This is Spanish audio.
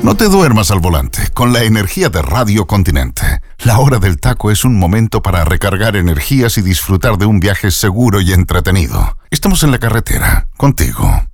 No te duermas al volante con la energía de Radio Continente. La hora del taco es un momento para recargar energías y disfrutar de un viaje seguro y entretenido. Estamos en la carretera, contigo.